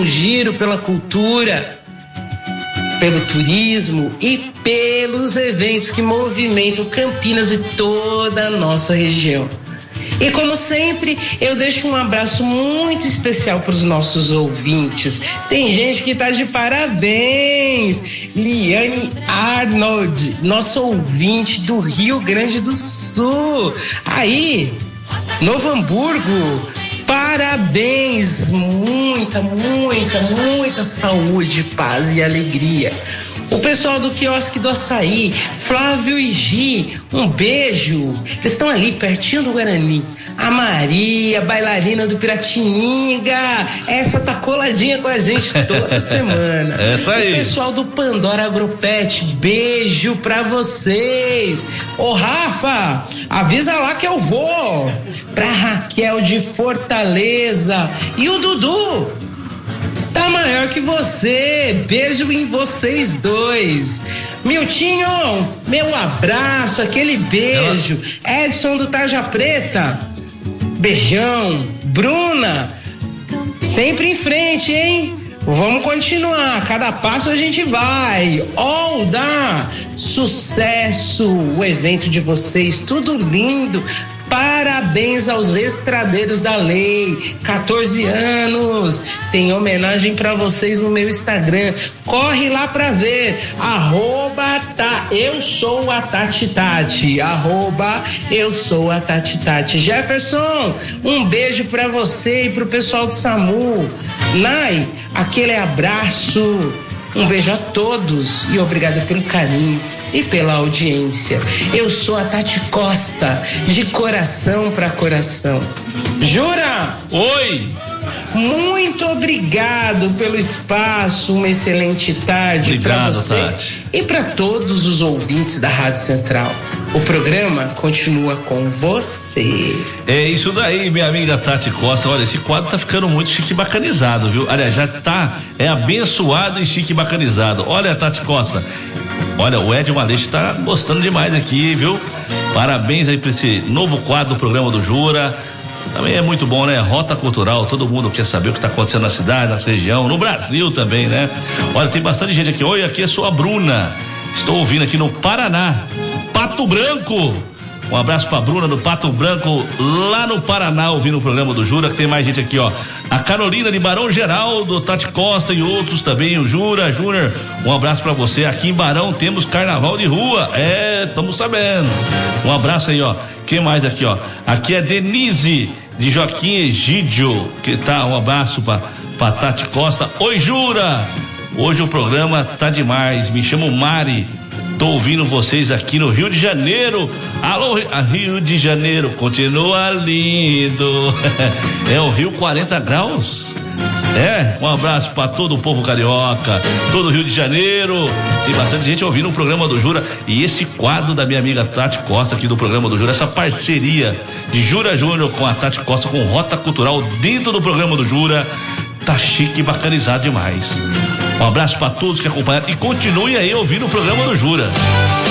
um giro pela cultura, pelo turismo e pelos eventos que movimentam Campinas e toda a nossa região. E como sempre, eu deixo um abraço muito especial para os nossos ouvintes. Tem gente que tá de parabéns. Liane Arnold, nosso ouvinte do Rio Grande do Sul. Aí, Novo Hamburgo, parabéns. Muita saúde, paz e alegria. O pessoal do quiosque do Açaí, Flávio e Gi, um beijo. Eles estão ali pertinho do Guarani. A Maria, bailarina do Piratininga, essa tá coladinha com a gente toda semana. Essa aí. O pessoal do Pandora Agropet, beijo pra vocês. Ô Rafa, avisa lá que eu vou. Pra Raquel de Fortaleza. E o Dudu tá maior que você. Beijo em vocês dois. Miltinho, meu abraço, aquele beijo. Edson do Tarja Preta, beijão. Bruna, sempre em frente, hein? Vamos continuar, cada passo a gente vai. Olda, sucesso o evento de vocês, tudo lindo. Parabéns aos estradeiros da lei, 14 anos, tem homenagem pra vocês no meu Instagram, corre lá pra ver, eu sou a Tati Tati, eu sou a Tati Tati. Jefferson, um beijo pra você e pro pessoal do SAMU. Nai, aquele abraço. Um beijo a todos e obrigado pelo carinho e pela audiência. Eu sou a Tati Costa, de coração para coração. Jura? Oi! Muito obrigado pelo espaço, uma excelente tarde para você, Tati, e para todos os ouvintes da Rádio Central. O programa continua com você. É isso daí, minha amiga Tati Costa. Olha, esse quadro tá ficando muito chique e bacanizado, viu? Aliás, já tá, abençoado e chique e bacanizado. Olha, Tati Costa, olha, o Edson Aleixo tá gostando demais aqui, viu? Parabéns aí pra esse novo quadro do programa do Jura. Também é muito bom, né? Rota cultural, todo mundo quer saber o que está acontecendo na cidade, na região, no Brasil também, né? Olha, tem bastante gente aqui. Oi, aqui é sua Bruna. Estou ouvindo aqui no Paraná, Pato Branco. Um abraço pra Bruna do Pato Branco, lá no Paraná, ouvindo o programa do Jura, que tem mais gente aqui, ó. A Carolina de Barão Geraldo, Tati Costa e outros também, o Jura, Júnior, um abraço pra você. Aqui em Barão temos carnaval de rua, estamos sabendo. Um abraço aí, ó. Quem mais aqui, ó? Aqui é Denise de Joaquim Egídio, que tá, um abraço pra Tati Costa. Oi, Jura! Hoje o programa tá demais, me chamo Mari. Tô ouvindo vocês aqui no Rio de Janeiro. Alô, Rio de Janeiro, continua lindo. É o Rio 40 graus. Um abraço para todo o povo carioca, todo o Rio de Janeiro. Tem bastante gente ouvindo o programa do Jura. E esse quadro da minha amiga Tati Costa aqui do programa do Jura, essa parceria de Jura Júnior com a Tati Costa, com Rota Cultural dentro do programa do Jura, tá chique e bacanizado demais. Um abraço para todos que acompanharam e continue aí ouvindo o programa do Jura.